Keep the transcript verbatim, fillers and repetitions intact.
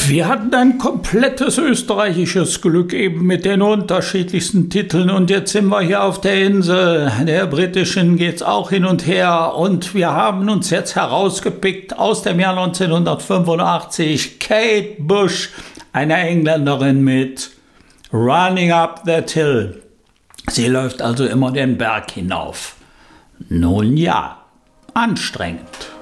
Wir hatten ein komplettes österreichisches Glück eben mit den unterschiedlichsten Titeln und jetzt sind wir hier auf der Insel. Der britischen geht's auch hin und her und wir haben uns jetzt herausgepickt aus dem Jahr neunzehnhundertfünfundachtzig Kate Bush, eine Engländerin mit Running Up That Hill. Sie läuft also immer den Berg hinauf. Nun ja, anstrengend.